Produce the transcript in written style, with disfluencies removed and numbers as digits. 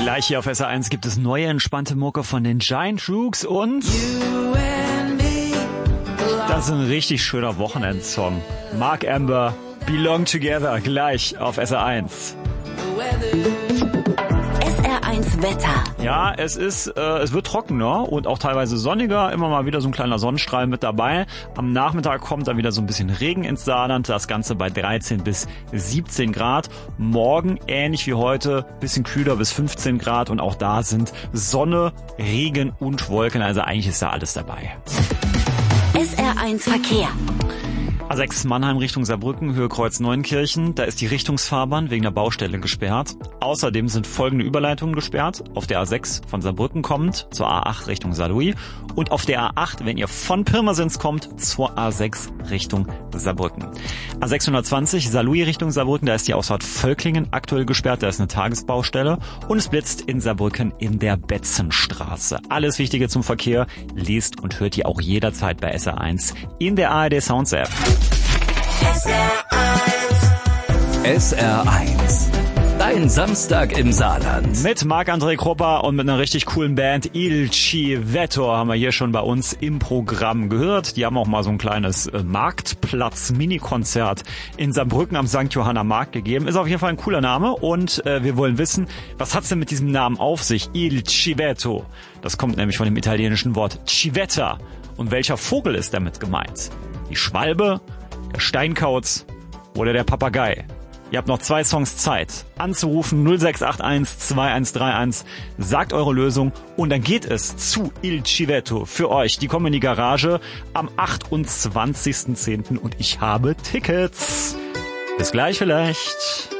Gleich hier auf SR1 gibt es neue entspannte Mucke von den Giant Rooks und das ist ein richtig schöner Wochenendsong. Mark Amber, Belong Together, gleich auf SR1. SR1 Wetter. Ja, es wird trockener und auch teilweise sonniger, immer mal wieder so ein kleiner Sonnenstrahl mit dabei. Am Nachmittag kommt dann wieder so ein bisschen Regen ins Saarland, das Ganze bei 13 bis 17 Grad. Morgen ähnlich wie heute, bisschen kühler bis 15 Grad und auch da sind Sonne, Regen und Wolken, also eigentlich ist da alles dabei. SR1 Verkehr. A6 Mannheim Richtung Saarbrücken, Höhe Kreuz Neunkirchen. Da ist die Richtungsfahrbahn wegen der Baustelle gesperrt. Außerdem sind folgende Überleitungen gesperrt. Auf der A6 von Saarbrücken kommend zur A8 Richtung Saarlouis. Und auf der A8, wenn ihr von Pirmasens kommt, zur A6 Richtung Saarbrücken. A620 Saarlouis Richtung Saarbrücken, da ist die Ausfahrt Völklingen aktuell gesperrt. Da ist eine Tagesbaustelle. Und es blitzt in Saarbrücken in der Betzenstraße. Alles Wichtige zum Verkehr lest und hört ihr auch jederzeit bei SR1 in der ARD Sounds App. SR1. Dein Samstag im Saarland. Mit Marc-André Krupper und mit einer richtig coolen Band Il Civetto haben wir hier schon bei uns im Programm gehört. Die haben auch mal so ein kleines Marktplatz-Mini-Konzert in Saarbrücken am St. Johanna Markt gegeben. Ist auf jeden Fall ein cooler Name und wir wollen wissen, was hat's denn mit diesem Namen auf sich? Il Civetto. Das kommt nämlich von dem italienischen Wort Civetta. Und welcher Vogel ist damit gemeint? Die Schwalbe, der Steinkauz oder der Papagei? Ihr habt noch 2 Songs Zeit. Anzurufen 0681 2131. Sagt eure Lösung und dann geht es zu Il Civetto für euch. Die kommen in die Garage am 28.10. und ich habe Tickets. Bis gleich vielleicht.